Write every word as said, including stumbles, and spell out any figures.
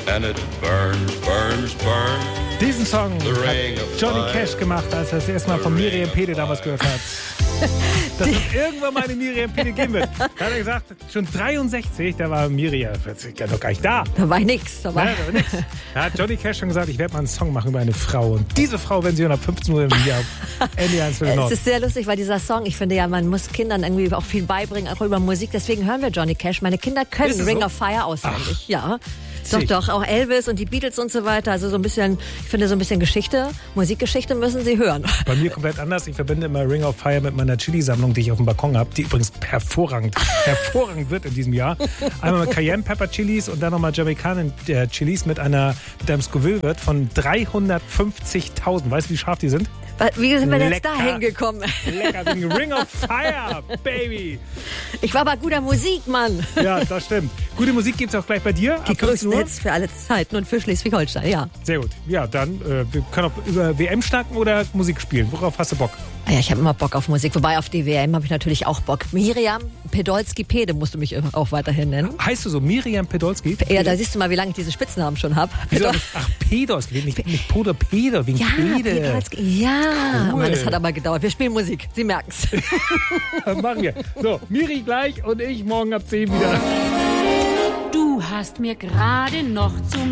and it burns, burns, burns. Diesen Song hat Johnny Cash gemacht, als er das erste Mal von Miriam Pede damals gehört hat. Dass es irgendwann mal eine Miriam Pede geben wird. Da hat er gesagt, schon dreiundsechzig, da war Miriam ja noch gar nicht da. Da war nix. Da war ja, da war nix. Da hat Johnny Cash schon gesagt, ich werde mal einen Song machen über eine Frau. Und diese Frau, wenn sie ab fünfzehn Uhr im Jahr auf N D eins Es ist sehr lustig, weil dieser Song, ich finde ja, man muss Kindern irgendwie auch viel beibringen, auch über Musik. Deswegen hören wir Johnny Cash. Meine Kinder können Ring so? of Fire auswendig. Ach. Ja. Doch, doch, auch Elvis und die Beatles und so weiter. Also so ein bisschen, ich finde so ein bisschen Geschichte, Musikgeschichte müssen sie hören. Bei mir komplett anders. Ich verbinde immer Ring of Fire mit meiner Chili-Sammlung, die ich auf dem Balkon habe, die übrigens hervorragend, hervorragend wird in diesem Jahr. Einmal mit Cayenne Pepper Chilis und dann nochmal Jamaican Chilis mit einer mit einem Scoville-Wert von dreihundertfünfzigtausend. Weißt du, wie scharf die sind? Wie sind wir Lecker. jetzt da hingekommen? Lecker, wegen Ring of Fire, Baby. Ich war bei guter Musik, Mann. Ja, das stimmt. Gute Musik gibt es auch gleich bei dir. Die größten Hits für alle Zeiten und für Schleswig-Holstein, ja. Sehr gut. Ja, dann, äh, wir können auch über W M schnacken oder Musik spielen. Worauf hast du Bock? Ja, ich habe immer Bock auf Musik. Wobei auf die W M habe ich natürlich auch Bock. Miriam Pedolski-Pede musst du mich auch weiterhin nennen. Heißt du so Miriam Pedolski? Ja, da siehst du mal, wie lange ich diese Spitznamen schon habe. Ach, Pedolski, nicht, nicht Poder, Peder, wegen ja, Pede. Pedolski. Ja, cool. Mann, das hat aber gedauert. Wir spielen Musik, Sie merken's. Machen wir. So, Miri gleich und ich morgen ab zehn wieder. Du hast mir gerade noch zum